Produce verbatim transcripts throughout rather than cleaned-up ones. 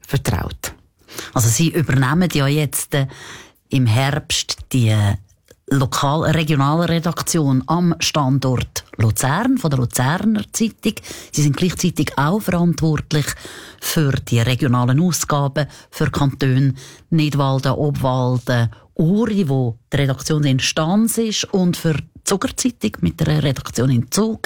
vertraut. Also Sie übernehmen ja jetzt äh, im Herbst die lokal regionale Redaktion am Standort Luzern von der Luzerner Zeitung. Sie sind gleichzeitig auch verantwortlich für die regionalen Ausgaben für Kantone Nidwalden, Obwalden, Uri, wo die Redaktion in Stanz ist, und für die Zuckerzeitung mit der Redaktion in Zug.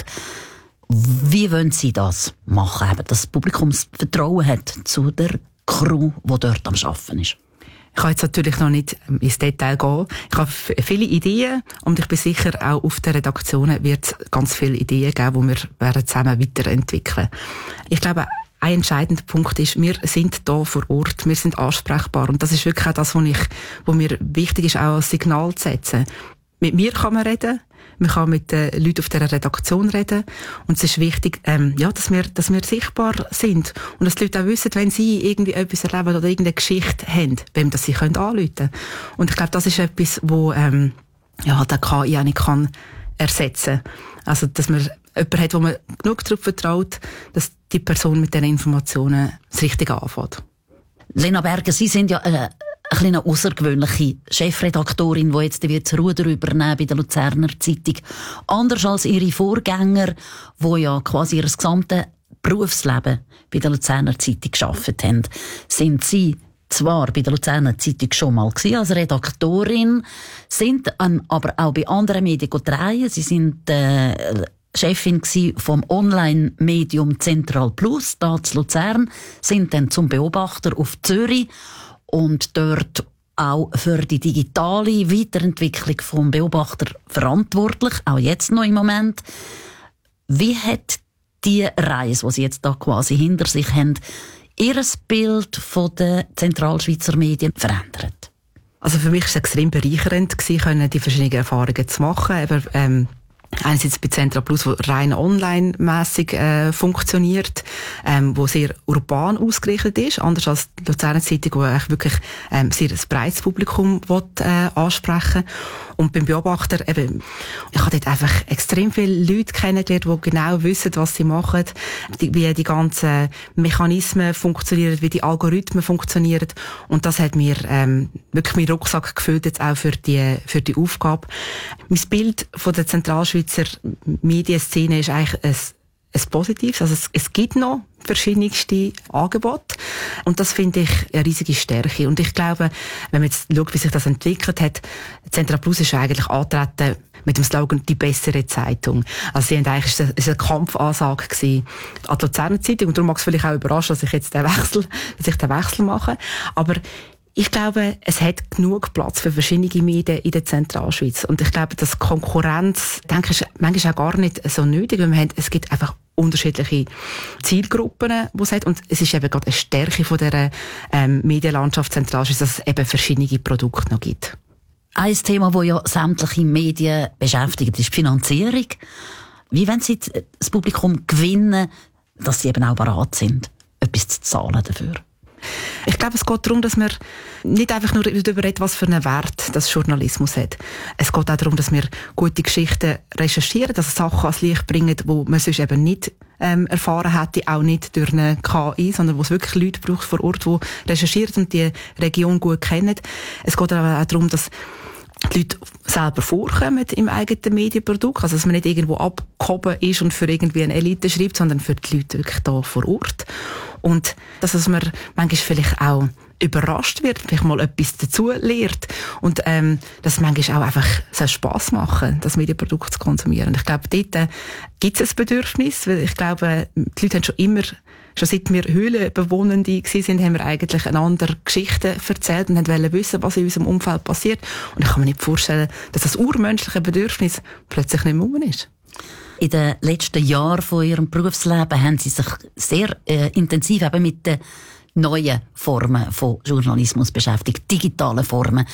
Wie wollen Sie das machen, dass das Publikum Vertrauen hat zu der Crew, die dort am Arbeiten ist? Ich kann jetzt natürlich noch nicht ins Detail gehen. Ich habe viele Ideen und ich bin sicher, auch auf den Redaktionen wird es ganz viele Ideen geben, die wir zusammen weiterentwickeln. Ich glaube, ein entscheidender Punkt ist, wir sind hier vor Ort, wir sind ansprechbar, und das ist wirklich auch das, was, ich, was mir wichtig ist, auch als Signal zu setzen. Mit mir kann man reden, man kann mit den Leuten auf dieser Redaktion reden, und es ist wichtig, ähm, ja, dass wir, dass wir sichtbar sind und dass die Leute auch wissen, wenn sie irgendwie etwas erleben oder irgendeine Geschichte haben, wem das sie können anrufen können. Und ich glaube, das ist etwas, wo ähm, ja, der K I auch nicht kann ersetzen. Also, dass man jemanden hat, wo man genug darauf vertraut, dass die Person mit diesen Informationen das Richtige anfängt. Lena Berger, Sie sind ja äh, eine kleine außergewöhnliche Chefredaktorin, die jetzt das Ruder übernehmen bei der Luzerner Zeitung. Anders als ihre Vorgänger, die ja quasi ihr gesamtes Berufsleben bei der Luzerner Zeitung gearbeitet haben, sind Sie zwar bei der Luzerner Zeitung schon mal gewesen, als Redaktorin, sind aber auch bei anderen Medien drehen. Sie sind äh, Chefin vom Online-Medium Central Plus, da zu Luzern, sind dann zum Beobachter auf Zürich und dort auch für die digitale Weiterentwicklung vom Beobachter verantwortlich, auch jetzt noch im Moment. Wie hat die Reise, die Sie jetzt da quasi hinter sich haben, Ihr Bild von den Zentralschweizer Medien verändert? Also für mich war es extrem bereichernd gewesen, die verschiedenen Erfahrungen zu machen. Aber, ähm einerseits bei Central Plus, wo rein online-mässig äh, funktioniert, ähm, wo sehr urban ausgerichtet ist, anders als die Luzerner Zeitung, wo eigentlich wirklich ähm, sehr ein breites Publikum will, äh, ansprechen. Und beim Beobachter, eben, ich habe dort einfach extrem viele Leute kennengelernt, die genau wissen, was sie machen, die, wie die ganzen Mechanismen funktionieren, wie die Algorithmen funktionieren. Und das hat mir ähm, wirklich meinen Rucksack gefüllt, jetzt auch für die, für die Aufgabe. Mein Bild von der Zentralschweizer Medienszene ist eigentlich ein, ein positives. Also es, es gibt noch verschiedenste Angebote. Und das finde ich eine riesige Stärke. Und ich glaube, wenn man jetzt schaut, wie sich das entwickelt hat, Central Plus ist eigentlich angetreten mit dem Slogan «Die bessere Zeitung». Also sie haben eigentlich, es war eine Kampfansage gewesen an die Luzerner Zeitung. Und darum mag es vielleicht auch überraschen, dass ich jetzt den Wechsel, dass ich den Wechsel mache. Aber ich glaube, es hat genug Platz für verschiedene Medien in der Zentralschweiz. Und ich glaube, dass Konkurrenz, denke ich, manchmal auch gar nicht so nötig, weil wir haben, es gibt einfach unterschiedliche Zielgruppen, die es hat. Und es ist eben gerade eine Stärke von dieser ähm, Medienlandschaft Zentralschweiz, dass es eben verschiedene Produkte noch gibt. Ein Thema, das ja sämtliche Medien beschäftigt, ist die Finanzierung. Wie wollen Sie das Publikum gewinnen, dass sie eben auch bereit sind, etwas zu zahlen dafür? Ich glaube, es geht darum, dass wir nicht einfach nur darüber reden, was für einen Wert das Journalismus hat. Es geht auch darum, dass wir gute Geschichten recherchieren, dass Sachen ans Licht bringen, die man sonst eben nicht ähm, erfahren hätte, auch nicht durch eine K I, sondern wo es wirklich Leute braucht vor Ort, die recherchieren und die Region gut kennen. Es geht aber auch darum, dass die Leute selber vorkommen im eigenen Medienprodukt, also dass man nicht irgendwo abgehoben ist und für irgendwie eine Elite schreibt, sondern für die Leute wirklich da vor Ort. Und dass also man manchmal vielleicht auch überrascht wird, vielleicht mal etwas dazu lernt und ähm, dass es manchmal auch einfach so Spass machen, das Medienprodukt zu konsumieren. Ich glaube, dort äh, gibt es ein Bedürfnis, weil ich glaube, die Leute haben schon immer, schon seit wir Höhlenbewohnende waren, haben wir eigentlich einander Geschichten erzählt und wollten wissen, was in unserem Umfeld passiert. Und ich kann mir nicht vorstellen, dass das urmenschliche Bedürfnis plötzlich nicht mehr ist. In den letzten Jahren von Ihrem Berufsleben haben Sie sich sehr äh, intensiv eben mit den neuen Formen von Journalismus beschäftigt, digitalen Formen.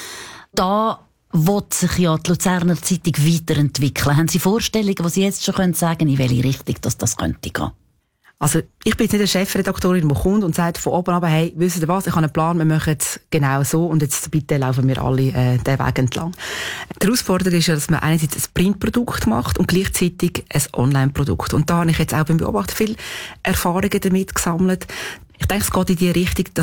Da will sich ja die Luzerner Zeitung weiterentwickeln. Haben Sie Vorstellungen, die Sie jetzt schon können sagen, in welche Richtung das, das könnte gehen? Also, ich bin jetzt nicht eine Chefredaktorin, die kommt und sagt von oben ab, hey, wisst ihr was, ich habe einen Plan, wir machen es genau so und jetzt bitte laufen wir alle äh, den Weg entlang. Die Herausforderung ist ja, dass man einerseits ein Printprodukt macht und gleichzeitig ein Online-Produkt. Und da habe ich jetzt auch beim Beobachten viel Erfahrungen damit gesammelt. Ich denke, es geht in die Richtung, dass